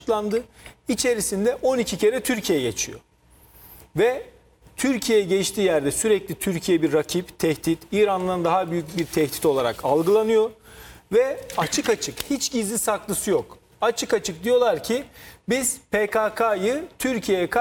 açıklandı. İçerisinde 12 kere Türkiye geçiyor. Ve Türkiye geçtiği yerde sürekli Türkiye bir rakip, tehdit, İran'dan daha büyük bir tehdit olarak algılanıyor. Ve açık açık, hiç gizli saklısı yok. Açık açık diyorlar ki biz PKK'yı Türkiye'ye